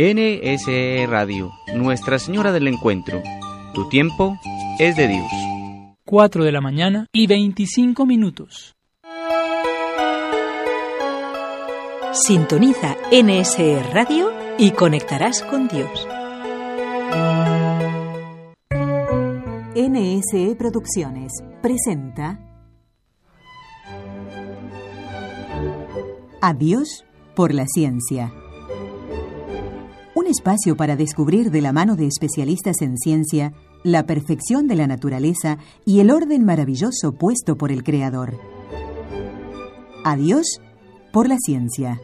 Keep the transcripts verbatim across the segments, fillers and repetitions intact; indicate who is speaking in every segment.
Speaker 1: N S E Radio, Nuestra Señora del Encuentro. Tu tiempo es de Dios.
Speaker 2: cuatro de la mañana y veinticinco minutos.
Speaker 3: Sintoniza N S E Radio y conectarás con Dios. N S E Producciones presenta Adiós por la ciencia. Un espacio para descubrir de la mano de especialistas en ciencia la perfección de la naturaleza y el orden maravilloso puesto por el Creador. Adiós por la ciencia.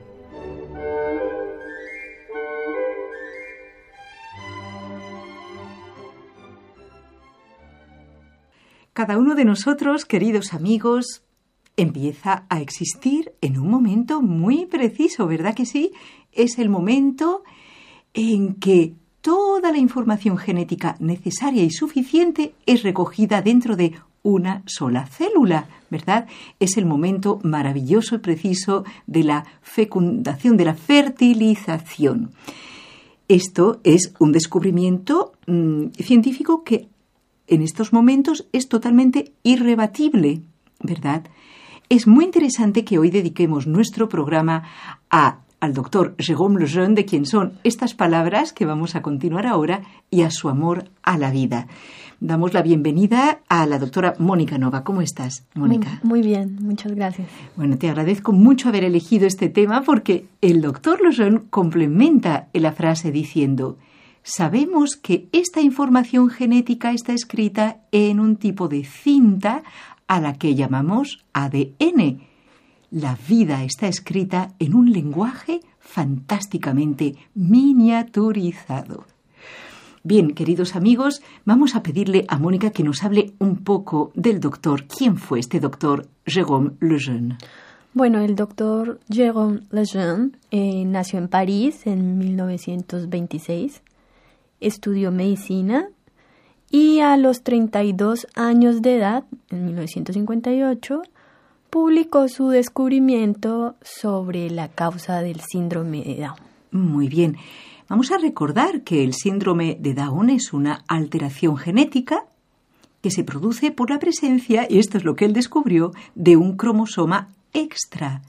Speaker 4: Cada uno de nosotros, queridos amigos, empieza a existir en un momento muy preciso, ¿verdad que sí? Es el momento en que toda la información genética necesaria y suficiente es recogida dentro de una sola célula, ¿verdad? Es el momento maravilloso y preciso de la fecundación, de la fertilización. Esto es un descubrimiento mmm, científico que en estos momentos es totalmente irrebatible, ¿verdad? Es muy interesante que hoy dediquemos nuestro programa a al doctor Jérôme Lejeune, de quien son estas palabras que vamos a continuar ahora, y a su amor a la vida. Damos la bienvenida a la doctora Mónica Nova. ¿Cómo estás, Mónica?
Speaker 5: Muy, muy bien, muchas gracias.
Speaker 4: Bueno, te agradezco mucho haber elegido este tema porque el doctor Lejeune complementa la frase diciendo: sabemos que esta información genética está escrita en un tipo de cinta a la que llamamos A D N. La vida está escrita en un lenguaje fantásticamente miniaturizado. Bien, queridos amigos, vamos a pedirle a Mónica que nos hable un poco del doctor. ¿Quién fue este doctor Jérôme Lejeune?
Speaker 5: Bueno, el doctor Jérôme Lejeune eh, nació en París en mil novecientos veintiséis, estudió medicina y a los treinta y dos años de edad, en mil novecientos cincuenta y ocho, publicó su descubrimiento sobre la causa del síndrome de Down.
Speaker 4: Muy bien. Vamos a recordar que el síndrome de Down es una alteración genética que se produce por la presencia, y esto es lo que él descubrió, de un cromosoma extra.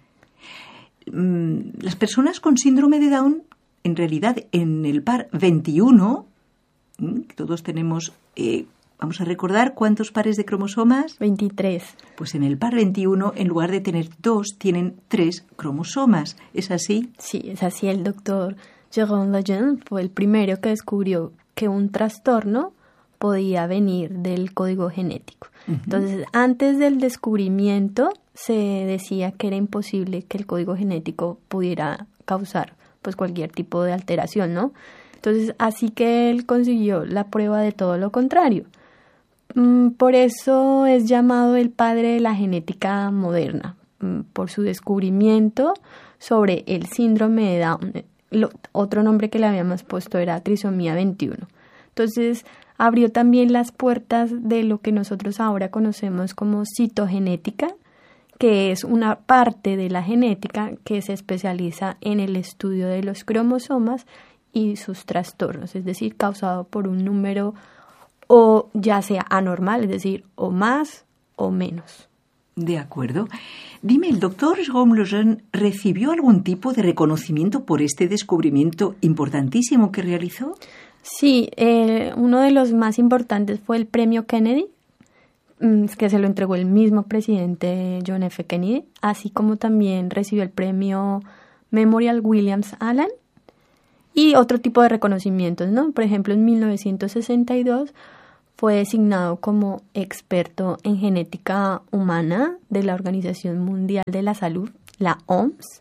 Speaker 4: Las personas con síndrome de Down, en realidad, en el par veintiuno, todos tenemos... Eh, Vamos a recordar cuántos pares de cromosomas.
Speaker 5: veintitrés.
Speaker 4: Pues en el par veintiuno, en lugar de tener dos, tienen tres cromosomas. ¿Es así?
Speaker 5: Sí, es así. El doctor Jérôme Lejeune fue el primero que descubrió que un trastorno podía venir del código genético. Uh-huh. Entonces, antes del descubrimiento, se decía que era imposible que el código genético pudiera causar pues cualquier tipo de alteración, ¿no? Entonces, así que él consiguió la prueba de todo lo contrario. Por eso es llamado el padre de la genética moderna, por su descubrimiento sobre el síndrome de Down. Lo, otro nombre que le habíamos puesto era trisomía veintiuno. Entonces, abrió también las puertas de lo que nosotros ahora conocemos como citogenética, que es una parte de la genética que se especializa en el estudio de los cromosomas y sus trastornos, es decir, causado por un número o ya sea anormal, es decir, o más o menos.
Speaker 4: De acuerdo. Dime, ¿el doctor Jérôme Lejeune recibió algún tipo de reconocimiento por este descubrimiento importantísimo que realizó?
Speaker 5: Sí, eh, uno de los más importantes fue el premio Kennedy, que se lo entregó el mismo presidente John F. Kennedy, así como también recibió el premio Memorial Williams Allen y otro tipo de reconocimientos, ¿no? Por ejemplo, en mil novecientos sesenta y dos fue designado como experto en genética humana de la Organización Mundial de la Salud, la O M S.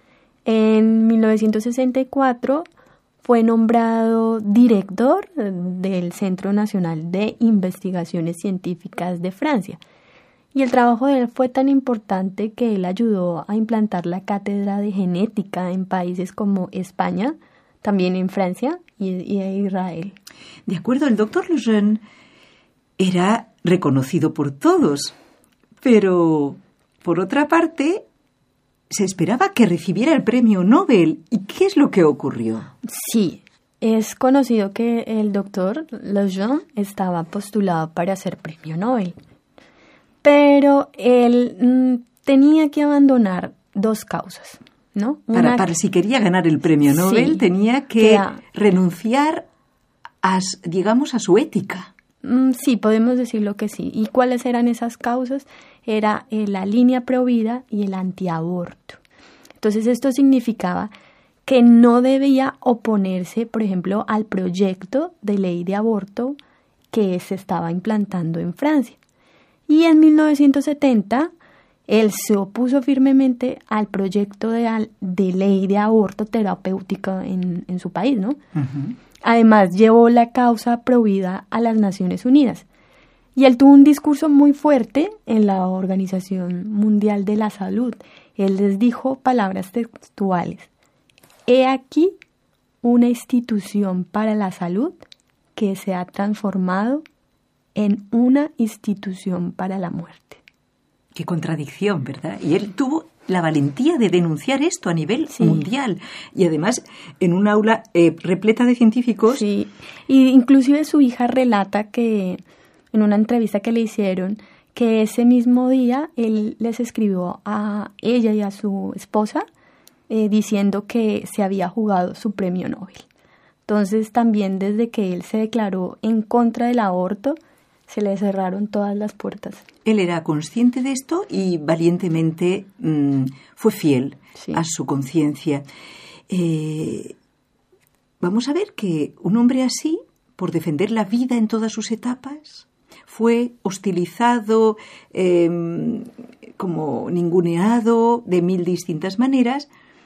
Speaker 5: En mil novecientos sesenta y cuatro fue nombrado director del Centro Nacional de Investigaciones Científicas de Francia. Y el trabajo de él fue tan importante que él ayudó a implantar la cátedra de genética en países como España, también en Francia y, y en Israel.
Speaker 4: De acuerdo, el doctor Lejeune era reconocido por todos, pero por otra parte se esperaba que recibiera el premio Nobel. ¿Y qué es lo que ocurrió?
Speaker 5: Sí, es conocido que el doctor Lejeune estaba postulado para ser premio Nobel, pero él mmm, tenía que abandonar dos causas, ¿no?
Speaker 4: Para,
Speaker 5: Una,
Speaker 4: para si quería ganar el premio Nobel, sí, tenía que, que a, renunciar a, digamos, a su ética.
Speaker 5: Sí, podemos decirlo que sí. ¿Y cuáles eran esas causas? Era eh, la línea provida y el antiaborto. Entonces esto significaba que no debía oponerse, por ejemplo, al proyecto de ley de aborto que se estaba implantando en Francia. Y en mil novecientos setenta, él se opuso firmemente al proyecto de, de ley de aborto terapéutico en, en su país, ¿no? Uh-huh. Además, llevó la causa provida a las Naciones Unidas. Y él tuvo un discurso muy fuerte en la Organización Mundial de la Salud. Él les dijo palabras textuales: he aquí una institución para la salud que se ha transformado en una institución para la muerte.
Speaker 4: Qué contradicción, ¿verdad? Y él tuvo la valentía de denunciar esto a nivel sí. mundial, y además en un aula eh, repleta de científicos.
Speaker 5: Sí, y inclusive su hija relata que en una entrevista que le hicieron, que ese mismo día él les escribió a ella y a su esposa eh, diciendo que se había jugado su premio Nobel. Entonces también desde que él se declaró en contra del aborto, se le cerraron todas las puertas.
Speaker 4: Él era consciente de esto y valientemente mmm, fue fiel sí. a su conciencia. Eh, vamos a ver que un hombre así, por defender la vida en todas sus etapas, fue hostilizado, eh, como ninguneado de mil distintas maneras,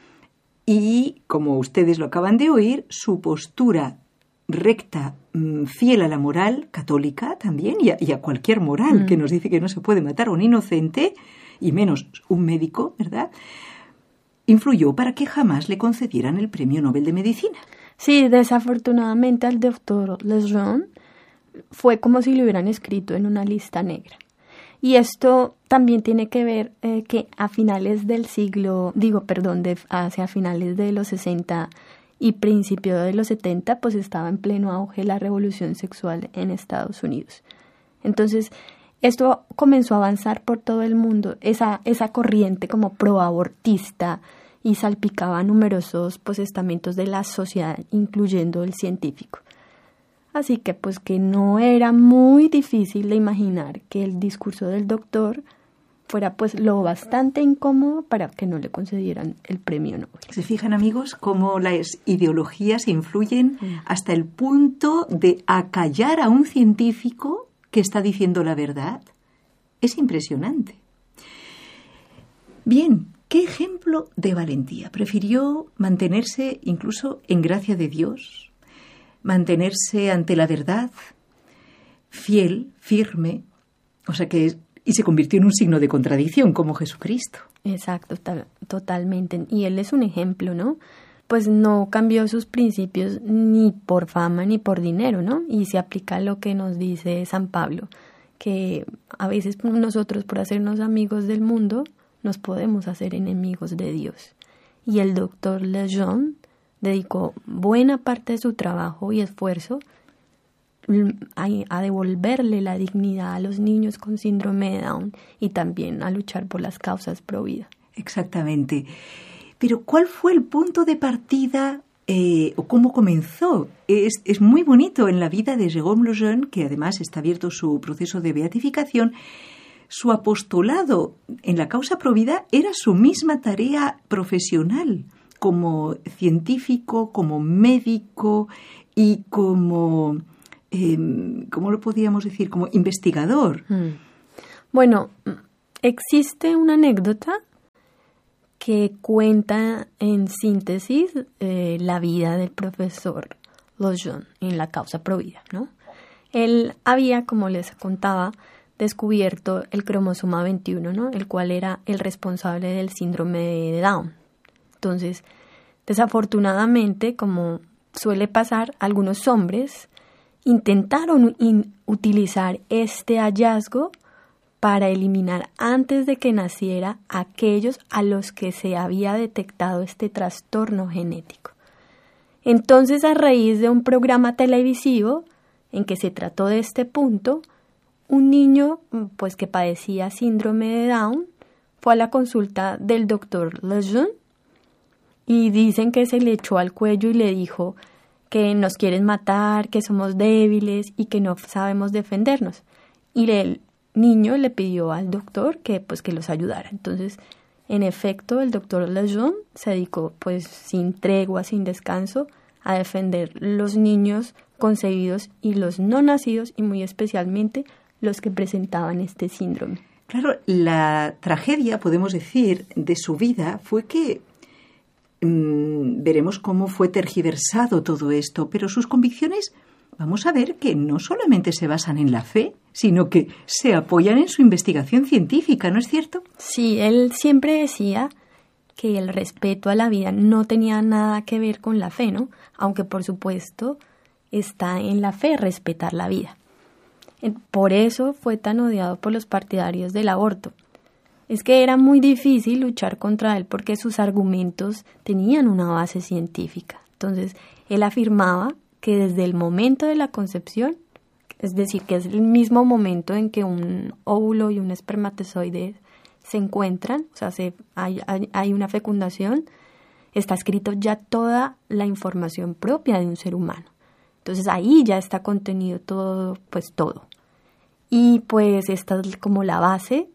Speaker 4: y, como ustedes lo acaban de oír, su postura recta, fiel a la moral católica también, y a, y a cualquier moral mm. que nos dice que no se puede matar a un inocente, y menos un médico, ¿verdad?, influyó para que jamás le concedieran el Premio Nobel de Medicina.
Speaker 5: Sí, desafortunadamente al doctor Lejeune fue como si lo hubieran escrito en una lista negra. Y esto también tiene que ver eh, que a finales del siglo, digo, perdón, de, hacia finales de los sesenta y principio de los setenta, pues estaba en pleno auge la revolución sexual en Estados Unidos. Entonces, esto comenzó a avanzar por todo el mundo, esa, esa corriente como proabortista, y salpicaba numerosos pues, estamentos de la sociedad, incluyendo el científico. Así que pues que no era muy difícil de imaginar que el discurso del doctor fuera pues lo bastante incómodo para que no le concedieran el premio Nobel.
Speaker 4: ¿Se fijan, amigos, cómo las ideologías influyen hasta el punto de acallar a un científico que está diciendo la verdad? Es impresionante. Bien, ¿qué ejemplo de valentía? Prefirió mantenerse incluso en gracia de Dios, mantenerse ante la verdad, fiel, firme, o sea que y se convirtió en un signo de contradicción como Jesucristo.
Speaker 5: Exacto, tal, totalmente. Y él es un ejemplo, ¿no? Pues no cambió sus principios ni por fama ni por dinero, ¿no? Y se aplica lo que nos dice San Pablo, que a veces nosotros por hacernos amigos del mundo nos podemos hacer enemigos de Dios. Y el doctor Lejeune dedicó buena parte de su trabajo y esfuerzo a, a devolverle la dignidad a los niños con síndrome de Down y también a luchar por las causas pro vida.
Speaker 4: Exactamente. Pero ¿cuál fue el punto de partida eh, o cómo comenzó? Es, es muy bonito en la vida de Jérôme Lejeune, que además está abierto su proceso de beatificación. Su apostolado en la causa pro vida era su misma tarea profesional, como científico, como médico y como, eh, ¿cómo lo podríamos decir? Como investigador.
Speaker 5: Mm. Bueno, existe una anécdota que cuenta en síntesis eh, la vida del profesor Lejeune en la causa pro vida, ¿no? Él había, como les contaba, descubierto el cromosoma veintiuno, ¿no? El cual era el responsable del síndrome de Down. Entonces, desafortunadamente, como suele pasar, algunos hombres intentaron in- utilizar este hallazgo para eliminar antes de que naciera aquellos a los que se había detectado este trastorno genético. Entonces, a raíz de un programa televisivo en que se trató de este punto, un niño pues, que padecía síndrome de Down fue a la consulta del doctor Lejeune y dicen que se le echó al cuello y le dijo que nos quieren matar, que somos débiles y que no sabemos defendernos. Y el niño le pidió al doctor que, pues, que los ayudara. Entonces, en efecto, el doctor Lejeune se dedicó pues, sin tregua, sin descanso, a defender los niños concebidos y los no nacidos y muy especialmente los que presentaban este síndrome.
Speaker 4: Claro, la tragedia, podemos decir, de su vida fue que mmm, veremos cómo fue tergiversado todo esto, pero sus convicciones, vamos a ver que no solamente se basan en la fe, sino que se apoyan en su investigación científica, ¿no es cierto?
Speaker 5: Sí, él siempre decía que el respeto a la vida no tenía nada que ver con la fe, ¿no? Aunque, por supuesto, está en la fe respetar la vida. Por eso fue tan odiado por los partidarios del aborto. Es que era muy difícil luchar contra él porque sus argumentos tenían una base científica. Entonces, él afirmaba que desde el momento de la concepción, es decir, que es el mismo momento en que un óvulo y un espermatozoide se encuentran, o sea, se, hay, hay, hay una fecundación, está escrito ya toda la información propia de un ser humano. Entonces, ahí ya está contenido todo, pues todo. Y pues esta es como la base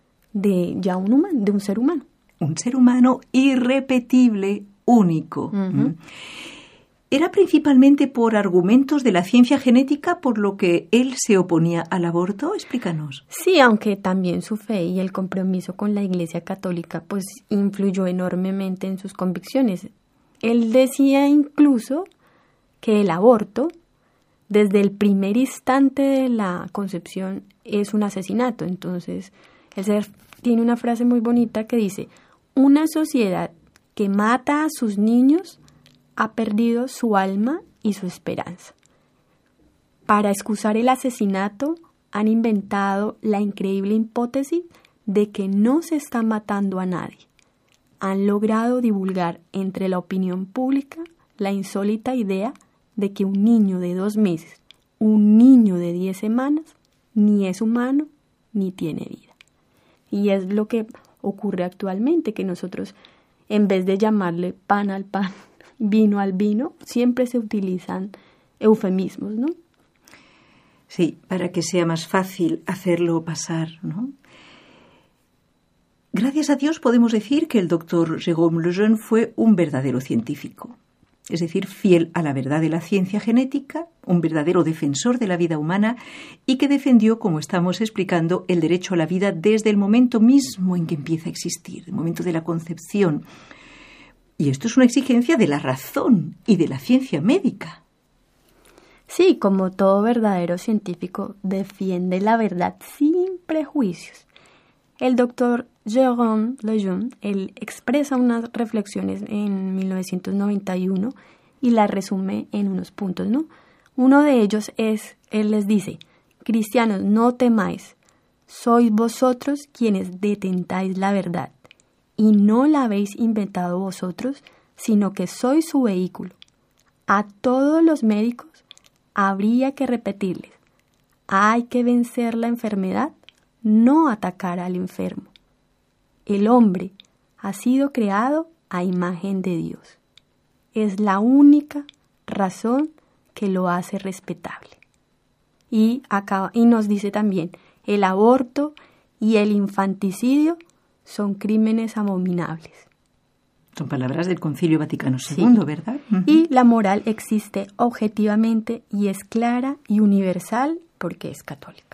Speaker 5: de ya un humano, de un ser humano.
Speaker 4: Un ser humano irrepetible, único. Uh-huh. Era principalmente por argumentos de la ciencia genética por lo que él se oponía al aborto. Explícanos.
Speaker 5: Sí, aunque también su fe y el compromiso con la Iglesia Católica pues influyó enormemente en sus convicciones. Él decía incluso que el aborto, desde el primer instante de la concepción, es un asesinato. Entonces, él tiene una frase muy bonita que dice: una sociedad que mata a sus niños ha perdido su alma y su esperanza. Para excusar el asesinato, han inventado la increíble hipótesis de que no se está matando a nadie. Han logrado divulgar entre la opinión pública la insólita idea de que un niño de dos meses, un niño de diez semanas, ni es humano ni tiene vida. Y es lo que ocurre actualmente, que nosotros, en vez de llamarle pan al pan, vino al vino, siempre se utilizan eufemismos, ¿no?
Speaker 4: Sí, para que sea más fácil hacerlo pasar, ¿no? Gracias a Dios podemos decir que el doctor Jérôme Lejeune fue un verdadero científico, es decir, fiel a la verdad de la ciencia genética, un verdadero defensor de la vida humana y que defendió, como estamos explicando, el derecho a la vida desde el momento mismo en que empieza a existir, el momento de la concepción. Y esto es una exigencia de la razón y de la ciencia médica.
Speaker 5: Sí, como todo verdadero científico, defiende la verdad sin prejuicios. El doctor Jérôme Lejeune, él expresa unas reflexiones en mil novecientos noventa y uno y las resume en unos puntos, ¿no? Uno de ellos es, él les dice: cristianos, no temáis, sois vosotros quienes detentáis la verdad, y no la habéis inventado vosotros, sino que sois su vehículo. A todos los médicos habría que repetirles: hay que vencer la enfermedad, no atacar al enfermo. El hombre ha sido creado a imagen de Dios. Es la única razón que lo hace respetable. Y, acaba, y nos dice también: el aborto y el infanticidio son crímenes abominables.
Speaker 4: Son palabras del Concilio Vaticano segundo, sí. ¿Verdad? Uh-huh.
Speaker 5: Y la moral existe objetivamente y es clara y universal porque es católica.